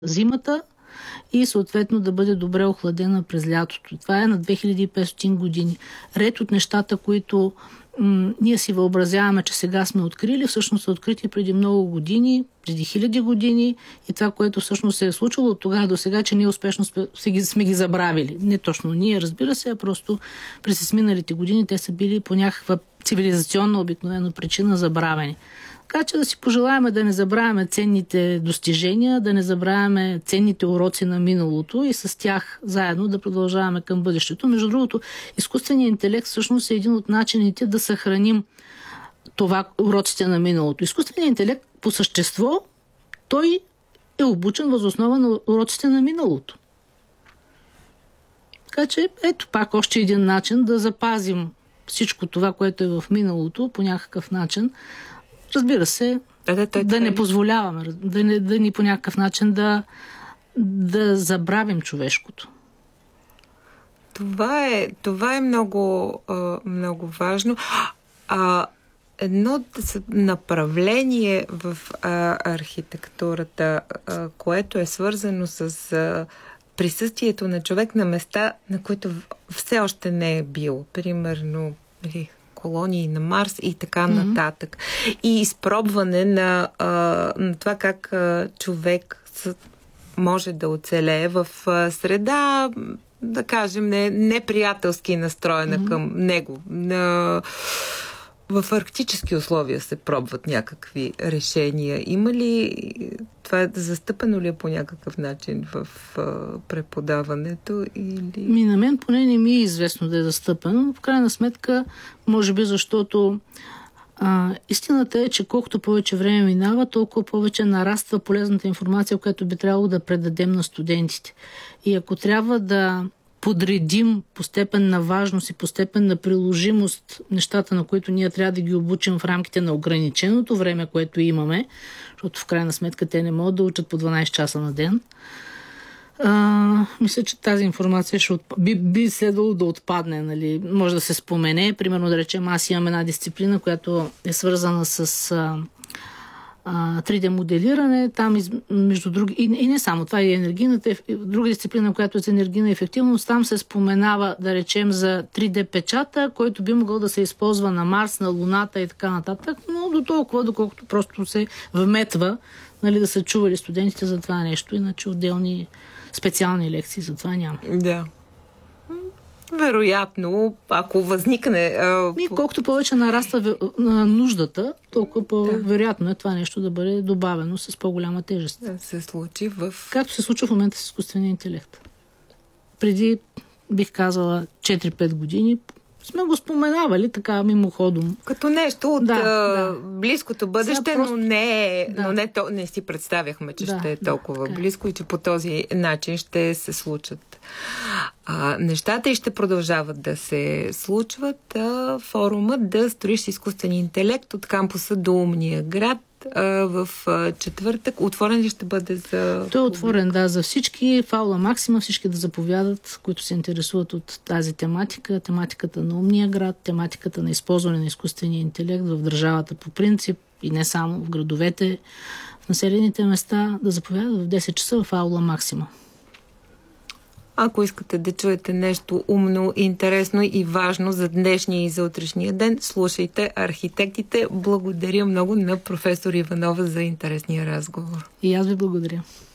зимата и съответно да бъде добре охладена през лятото. Това е на 2500 години. Ред от нещата, които ние си въобразяваме, че сега сме открили, всъщност са открити преди много години, преди хиляди години, и това, което всъщност се е случило от тогава до сега, че ние успешно сме ги забравили. Не точно ние, разбира се, а просто през изминалите години те са били по някаква цивилизационна обикновена причина забравени. Така че да си пожелаваме да не забравяме ценните достижения, да не забравяме ценните уроци на миналото и с тях заедно да продължаваме към бъдещето. Между другото, изкуственият интелект всъщност е един от начините да съхраним това уроците на миналото. Изкуственият интелект по същество, той е обучен въз основа на уроците на миналото. Така че ето пак още един начин да запазим всичко това, което е в миналото по някакъв начин. Разбира се, да не позволяваме, да ни по някакъв начин да забравим човешкото. Това е много, много важно. Едно направление в архитектурата, което е свързано с присъствието на човек на места, на които все още не е бил. Примерно, колонии на Марс и така нататък. И изпробване на това как човек може да оцелее в среда, да кажем, неприятелски настроена към него. В арктически условия се пробват някакви решения. Има ли това застъпено ли е по някакъв начин в преподаването? Или... На мен поне не ми е известно да е застъпено. В крайна сметка, може би защото истината е, че колкото повече време минава, толкова повече нараства полезната информация, която би трябвало да предадем на студентите. И ако трябва да подредим по степен на важност и по степен на приложимост нещата, на които ние трябва да ги обучим в рамките на ограниченото време, което имаме, защото в крайна сметка те не могат да учат по 12 часа на ден, мисля, че тази информация би следвало да отпадне. Нали? Може да се спомене. Примерно, да речем, аз имам една дисциплина, която е свързана с 3D моделиране, там между други, и не само, това е енергийната, друга дисциплина, която е за енергийна ефективност, там се споменава, да речем, за 3D печата, който би могъл да се използва на Марс, на Луната и така нататък, но до толкова, доколкото просто се вметва, нали, да са чували студентите за това нещо, иначе отделни специални лекции за това няма. Да. Вероятно, ако възникне... Колкото повече нараства нуждата, толкова по-вероятно е това нещо да бъде добавено с по-голяма тежест. Да се случи Както се случва в момента с изкуствения интелект. Преди, бих казала, 4-5 години сме го споменавали така мимоходом. Като нещо от близкото бъдеще, просто... но не си представяхме, че ще е толкова близко и че по този начин ще се случат нещата и ще продължават да се случват. Форумът Да строиш изкуствен интелект от кампуса до Умния град в четвъртък. Отворен ли ще бъде за... Той е отворен, за всички. В аула Максима всички да заповядат, които се интересуват от тази тематика. Тематиката на Умния град, тематиката на използване на изкуствения интелект в държавата по принцип и не само в градовете, в населените места, да заповядат в 10 часа в аула Максима. Ако искате да чуете нещо умно, интересно и важно за днешния и за утрешния ден, слушайте Архитектите. Благодаря много на професор Иванова за интересния разговор. И аз ви благодаря.